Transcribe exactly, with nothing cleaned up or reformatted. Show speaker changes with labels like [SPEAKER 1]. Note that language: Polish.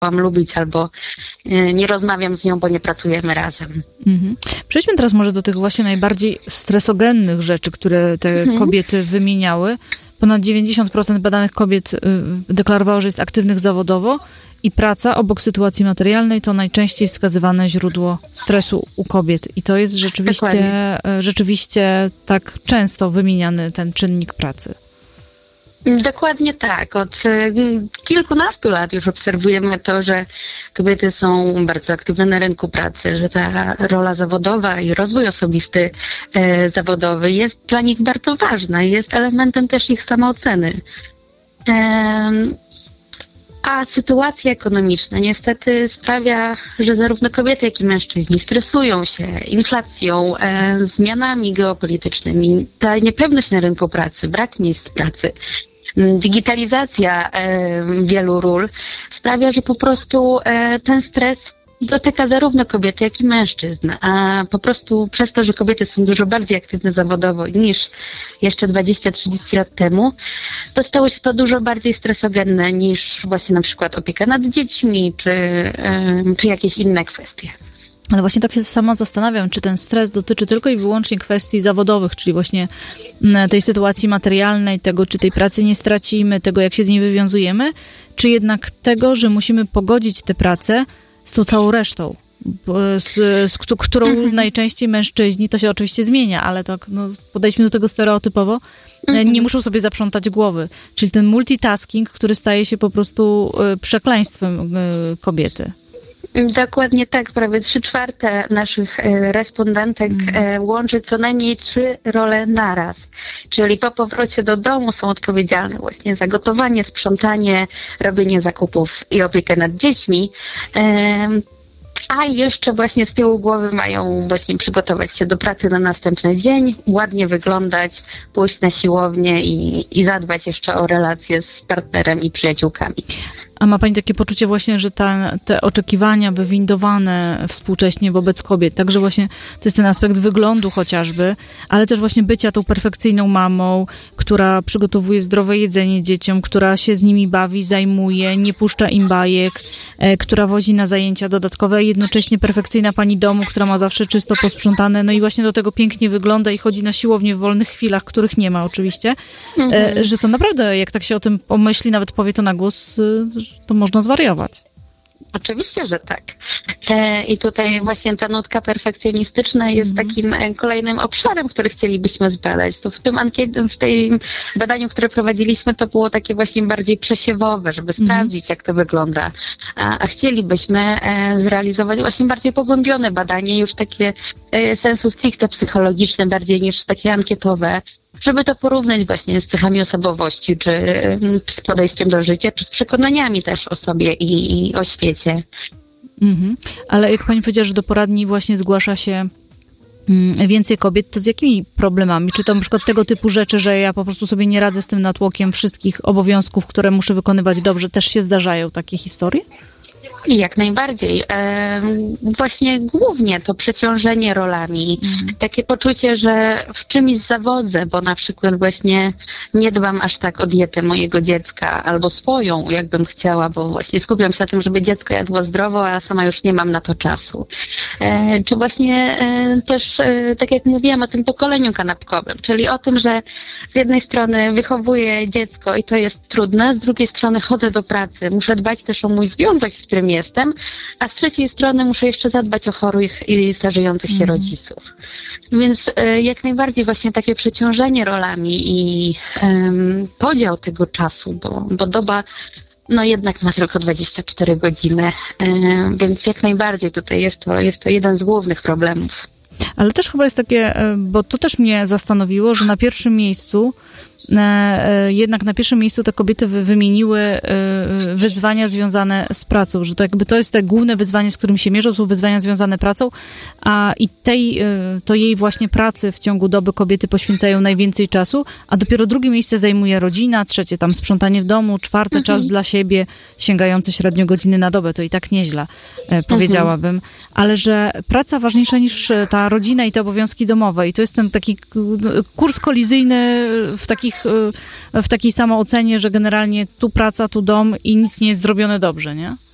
[SPEAKER 1] mam lubić, albo nie rozmawiam z nią, bo nie pracujemy razem.
[SPEAKER 2] Mhm. Przejdźmy teraz może do tych właśnie najbardziej stresogennych rzeczy, które te mhm. kobiety wymieniały. Ponad dziewięćdziesiąt procent badanych kobiet deklarowało, że jest aktywnych zawodowo i praca obok sytuacji materialnej to najczęściej wskazywane źródło stresu u kobiet. I to jest rzeczywiście, rzeczywiście tak często wymieniany ten czynnik pracy.
[SPEAKER 1] Dokładnie tak. Od kilkunastu lat już obserwujemy to, że kobiety są bardzo aktywne na rynku pracy, że ta rola zawodowa i rozwój osobisty e, zawodowy jest dla nich bardzo ważna i jest elementem też ich samooceny. E, a sytuacja ekonomiczna niestety sprawia, że zarówno kobiety, jak i mężczyźni stresują się inflacją, e, zmianami geopolitycznymi, ta niepewność na rynku pracy, brak miejsc pracy. Digitalizacja e, wielu ról sprawia, że po prostu e, ten stres dotyka zarówno kobiety, jak i mężczyzn. A po prostu przez to, że kobiety są dużo bardziej aktywne zawodowo niż jeszcze dwadzieścia trzydzieści lat temu, to stało się to dużo bardziej stresogenne niż właśnie na przykład opieka nad dziećmi, czy, e, czy jakieś inne kwestie.
[SPEAKER 2] Ale właśnie tak się sama zastanawiam, czy ten stres dotyczy tylko i wyłącznie kwestii zawodowych, czyli właśnie tej sytuacji materialnej, tego, czy tej pracy nie stracimy, tego, jak się z niej wywiązujemy, czy jednak tego, że musimy pogodzić tę pracę z tą całą resztą, z, z którą mhm. najczęściej mężczyźni, to się oczywiście zmienia, ale tak, no, podejdźmy do tego stereotypowo, mhm. nie muszą sobie zaprzątać głowy. Czyli ten multitasking, który staje się po prostu przekleństwem kobiety.
[SPEAKER 1] Dokładnie tak. Prawie trzy czwarte naszych e, respondentek e, łączy co najmniej trzy role naraz. Czyli po powrocie do domu są odpowiedzialne właśnie za gotowanie, sprzątanie, robienie zakupów i opiekę nad dziećmi. E, a jeszcze właśnie z tyłu głowy mają właśnie przygotować się do pracy na następny dzień, ładnie wyglądać, pójść na siłownię i, i zadbać jeszcze o relacje z partnerem i przyjaciółkami.
[SPEAKER 2] A ma pani takie poczucie właśnie, że ta, te oczekiwania wywindowane współcześnie wobec kobiet, także właśnie to jest ten aspekt wyglądu chociażby, ale też właśnie bycia tą perfekcyjną mamą, która przygotowuje zdrowe jedzenie dzieciom, która się z nimi bawi, zajmuje, nie puszcza im bajek, e, która wozi na zajęcia dodatkowe, jednocześnie perfekcyjna pani domu, która ma zawsze czysto posprzątane, no i właśnie do tego pięknie wygląda i chodzi na siłownię w wolnych chwilach, których nie ma oczywiście, mhm. e, że to naprawdę, jak tak się o tym pomyśli, nawet powie to na głos, e, to można zwariować.
[SPEAKER 1] Oczywiście, że tak. E, I tutaj właśnie ta nutka perfekcjonistyczna jest mm. takim e, kolejnym obszarem, który chcielibyśmy zbadać. To w tym ankiet- w tej badaniu, które prowadziliśmy, to było takie właśnie bardziej przesiewowe, żeby mm. sprawdzić, jak to wygląda. A, a chcielibyśmy e, zrealizować właśnie bardziej pogłębione badanie, już takie e, sensu stricte psychologiczne, bardziej niż takie ankietowe, żeby to porównać właśnie z cechami osobowości, czy z podejściem do życia, czy z przekonaniami też o sobie i, i o świecie.
[SPEAKER 2] Mhm. Ale jak pani powiedziała, że do poradni właśnie zgłasza się więcej kobiet, to z jakimi problemami? Czy to na przykład tego typu rzeczy, że ja po prostu sobie nie radzę z tym natłokiem wszystkich obowiązków, które muszę wykonywać dobrze, też się zdarzają takie historie?
[SPEAKER 1] Jak najbardziej. E, właśnie głównie to przeciążenie rolami, mhm. takie poczucie, że w czymś zawodzę, bo na przykład właśnie nie dbam aż tak o dietę mojego dziecka, albo swoją, jakbym chciała, bo właśnie skupiam się na tym, żeby dziecko jadło zdrowo, a sama już nie mam na to czasu. E, czy właśnie e, też, e, tak jak mówiłam o tym pokoleniu kanapkowym, czyli o tym, że z jednej strony wychowuję dziecko i to jest trudne, z drugiej strony chodzę do pracy, muszę dbać też o mój związek, w którym jestem, a z trzeciej strony muszę jeszcze zadbać o chorych i starzejących się mm. rodziców. Więc e, jak najbardziej właśnie takie przeciążenie rolami i um, podział tego czasu, bo, bo doba no jednak ma tylko dwadzieścia cztery godziny, e, więc jak najbardziej tutaj jest to, jest to jeden z głównych problemów.
[SPEAKER 2] Ale też chyba jest takie, bo to też mnie zastanowiło, że na pierwszym miejscu jednak na pierwszym miejscu te kobiety wymieniły wyzwania związane z pracą, że to jakby to jest te główne wyzwanie, z którym się mierzą, są wyzwania związane pracą, a i tej, to jej właśnie pracy w ciągu doby kobiety poświęcają najwięcej czasu, a dopiero drugie miejsce zajmuje rodzina, trzecie tam sprzątanie w domu, czwarte mhm. czas dla siebie, sięgający średnio godziny na dobę, to i tak nieźle, powiedziałabym, mhm. ale że praca ważniejsza niż ta rodzina i te obowiązki domowe i to jest ten taki kurs kolizyjny w takich w takiej samoocenie, że generalnie tu praca, tu dom i nic nie jest zrobione dobrze, nie?